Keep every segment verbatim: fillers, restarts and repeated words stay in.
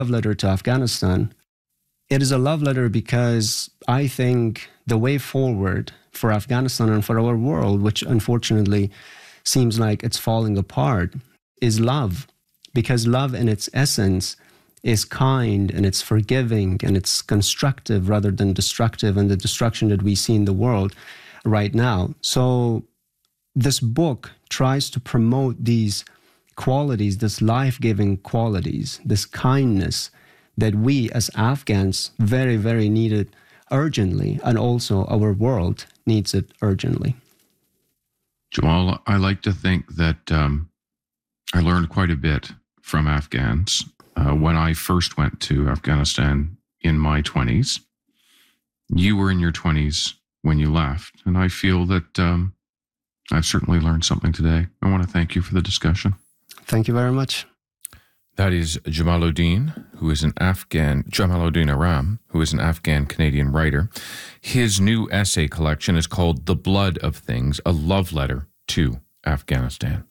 love letter to Afghanistan. It is a love letter because I think the way forward for Afghanistan and for our world, which unfortunately seems like it's falling apart, is love. Because love in its essence is kind and it's forgiving and it's constructive rather than destructive, and the destruction that we see in the world right now. So this book tries to promote these qualities, this life-giving qualities, this kindness that we as Afghans very, very needed urgently, and also our world needs it urgently. Jamal, I like to think that um, I learned quite a bit from Afghans uh, when I first went to Afghanistan in my twenties. You were in your twenties when you left, and I feel that um, I've certainly learned something today. I want to thank you for the discussion. Thank you very much. That is Jamaluddin, who is an Afghan, Jamaluddin Aram, who is an Afghan-Canadian writer. His new essay collection is called The Blood of Things, a love letter to Afghanistan.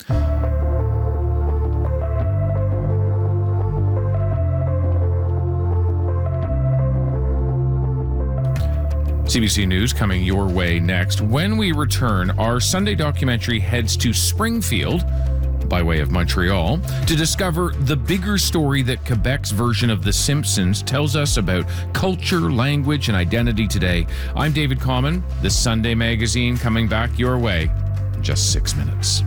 C B C News coming your way next. When we return, our Sunday documentary heads to Springfield, by way of Montreal, to discover the bigger story that Quebec's version of The Simpsons tells us about culture, language, and identity today. I'm David Common, the Sunday Magazine, coming back your way in just six minutes.